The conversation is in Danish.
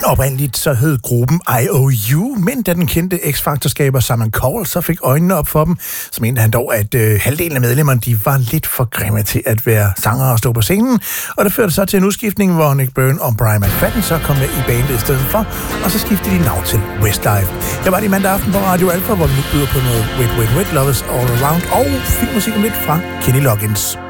Oprindeligt så hed gruppen IOU, men da den kendte X-Factor-skaber Simon Cowell så fik øjnene op for dem, så mente han dog, at halvdelen af medlemmerne de var lidt for grimme til at være sanger og stå på scenen. Og det førte så til en udskiftning, hvor Nick Byrne og Brian McFadden så kom med i bandet i stedet for, og så skiftede de navn til Westlife. Jeg var det mandag aften på Radio Alpha, hvor vi nu byder på noget Wet Wet Wet, Love Is All Around og filmmusik lidt fra Kenny Loggins.